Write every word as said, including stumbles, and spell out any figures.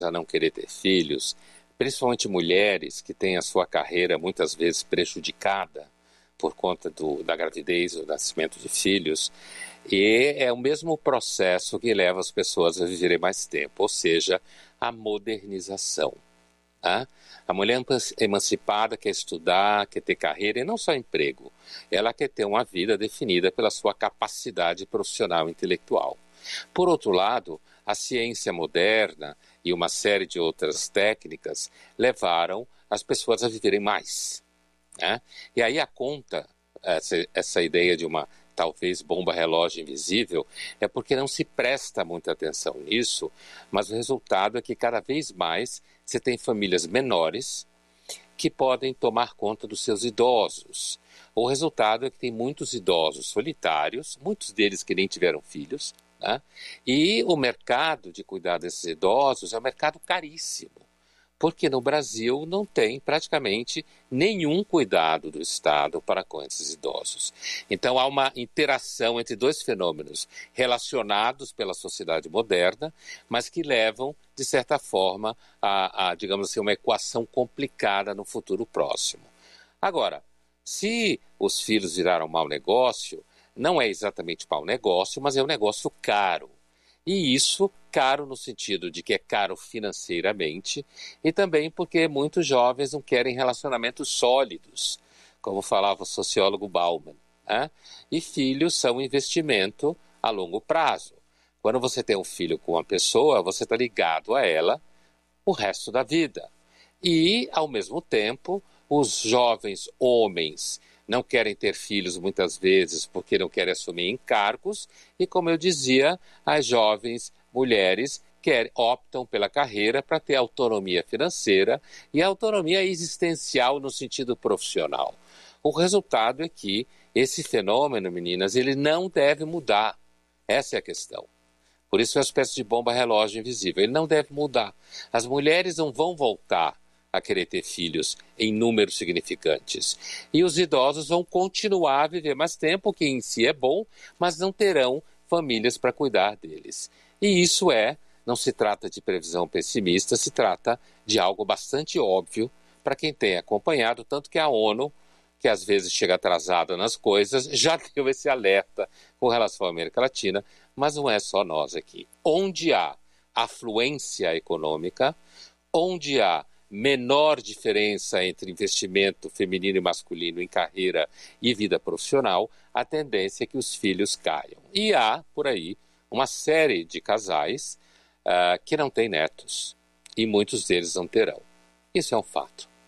a não querer ter filhos, principalmente mulheres que têm a sua carreira muitas vezes prejudicada por conta do, da gravidez, do nascimento de filhos, e é o mesmo processo que leva as pessoas a viverem mais tempo, ou seja, a modernização. Tá? A mulher emancipada quer estudar, quer ter carreira e não só emprego, ela quer ter uma vida definida pela sua capacidade profissional e intelectual. Por outro lado, a ciência moderna e uma série de outras técnicas levaram as pessoas a viverem mais. Né? E aí a conta, essa, essa ideia de uma talvez bomba relógio invisível, é porque não se presta muita atenção nisso, mas o resultado é que cada vez mais você tem famílias menores que podem tomar conta dos seus idosos. O resultado é que tem muitos idosos solitários, muitos deles que nem tiveram filhos, né? E o mercado de cuidar desses idosos é um mercado caríssimo, porque no Brasil não tem praticamente nenhum cuidado do Estado para com esses idosos. Então há uma interação entre dois fenômenos relacionados pela sociedade moderna, mas que levam, de certa forma, a, a digamos assim, uma equação complicada no futuro próximo. Agora, se os filhos viraram mau negócio, não é exatamente mau negócio, mas é um negócio caro. E isso caro no sentido de que é caro financeiramente e também porque muitos jovens não querem relacionamentos sólidos, como falava o sociólogo Bauman. Né? E filhos são um investimento a longo prazo. Quando você tem um filho com uma pessoa, você está ligado a ela o resto da vida. E, ao mesmo tempo, os jovens homens não querem ter filhos muitas vezes porque não querem assumir encargos e, como eu dizia, as jovens mulheres querem, optam pela carreira para ter autonomia financeira e autonomia existencial no sentido profissional. O resultado é que esse fenômeno, meninas, ele não deve mudar. Essa é a questão. Por isso é uma espécie de bomba relógio invisível. Ele não deve mudar. As mulheres não vão voltar a querer ter filhos em números significantes. E os idosos vão continuar a viver mais tempo, que em si é bom, mas não terão famílias para cuidar deles. E isso é, não se trata de previsão pessimista, se trata de algo bastante óbvio para quem tem acompanhado, tanto que a ONU, que às vezes chega atrasada nas coisas, já deu esse alerta com relação à América Latina, mas não é só nós aqui. Onde há afluência econômica, onde há menor diferença entre investimento feminino e masculino em carreira e vida profissional, a tendência é que os filhos caiam. E há, por aí, uma série de casais uh, que não têm netos, e muitos deles não terão. Isso é um fato.